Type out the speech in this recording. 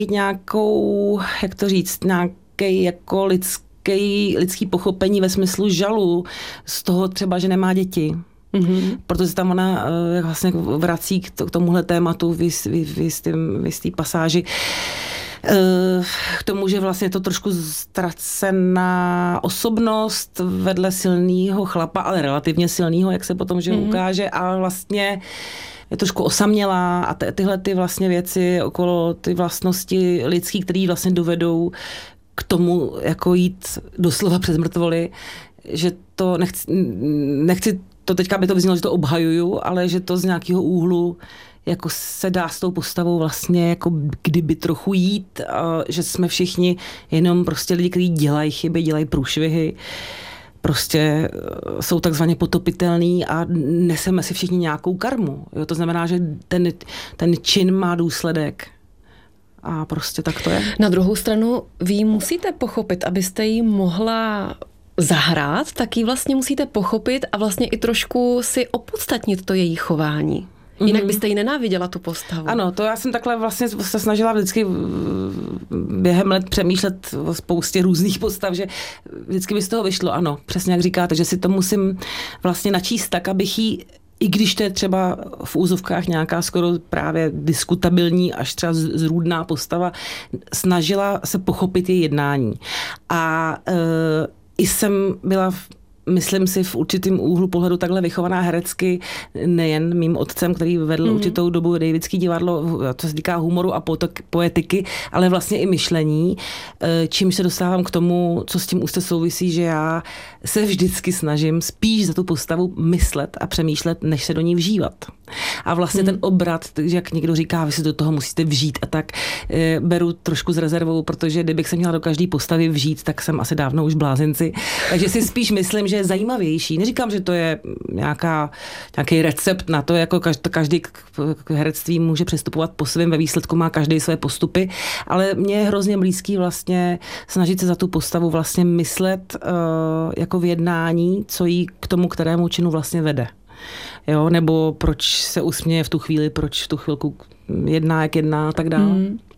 nějakou, jak to říct, nějaký jako lidský pochopení ve smyslu žalu z toho třeba, že nemá děti. Mm-hmm. Protože tam ona vlastně vrací k tomuhle tématu v jistý pasáži. K tomu, že vlastně je to trošku ztracená osobnost vedle silného chlapa, ale relativně silného, jak se potom že ukáže, a vlastně je trošku osamělá a tyhle ty vlastně věci okolo ty vlastnosti lidský, které vlastně dovedou k tomu, jako jít doslova přes mrtvoly, že to nechci to teďka by to vyznělo, že to obhajuju, ale že to z nějakého úhlu jako se dá s tou postavou vlastně jako kdyby trochu jít, že jsme všichni jenom prostě lidi, kteří dělají chyby, dělají průšvihy, prostě jsou takzvaně potopitelný a neseme si všichni nějakou karmu. Jo? To znamená, že ten čin má důsledek. A prostě tak to je. Na druhou stranu, vy ji musíte pochopit, abyste ji mohla zahrát, tak ji vlastně musíte pochopit a vlastně i trošku si opodstatnit to její chování. Jinak byste ji nenáviděla, tu postavu. Ano, to já jsem takhle vlastně se snažila vždycky během let přemýšlet o spoustě různých postav, že vždycky by z toho vyšlo, ano, přesně jak říkáte, že si to musím vlastně načíst tak, abych jí, i když to je třeba v úzovkách nějaká skoro právě diskutabilní až třeba zrůdná postava, snažila se pochopit její jednání. A i jsem byla myslím si v určitým úhlu pohledu takhle vychovaná herecky, nejen mým otcem, který vedl určitou dobu Davidský divadlo, to se týká humoru a poetiky, ale vlastně i myšlení, čímž se dostávám k tomu, co s tím úzce souvisí, že já se vždycky snažím spíš za tu postavu myslet a přemýšlet, než se do ní vžívat. A vlastně ten obrat, jak někdo říká, vy si do toho musíte vžít a tak beru trošku s rezervou, protože kdybych se měla do každé postavy vžít, tak jsem asi dávno už blázinci. Takže si spíš myslím, že je zajímavější. Neříkám, že to je nějaký recept na to, jako každý k herectví může přistupovat po svém, ve výsledku má každý své postupy, ale mně je hrozně blízký vlastně snažit se za tu postavu vlastně myslet jako v jednání, co jí k tomu, kterému činu vlastně vede. Jo, nebo proč se usměje v tu chvíli, proč v tu chvilku jedná, jak jedná a tak dále.